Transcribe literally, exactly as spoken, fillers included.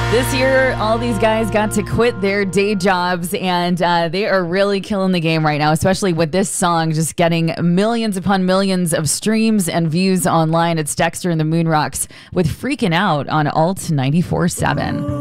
This year, all these guys got to quit their day jobs, and uh, they are really killing the game right now, especially with this song just getting millions upon millions of streams and views online. It's Dexter and the Moonrocks with Freaking Out on Alt ninety-four point seven.